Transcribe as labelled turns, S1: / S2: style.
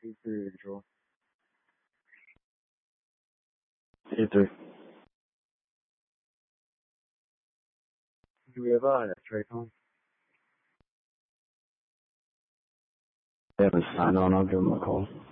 S1: C3 Angel.
S2: C3.
S1: Do we have Traycon?
S2: They haven't signed on. I'll give them a call.